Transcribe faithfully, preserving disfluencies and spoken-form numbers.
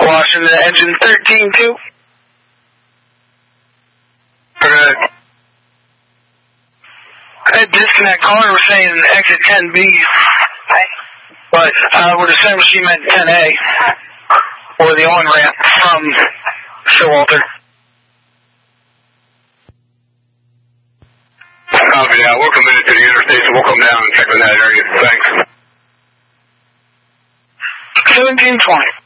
Washington, engine thirteen two. Okay. I had disconnect caller was saying exit ten B. But I would assume she meant ten A. Or the on-ramp from Sir Walter. Copy, yeah, we're committed to the interstate, so we'll come down and check in that area. Thanks. seventeen twenty.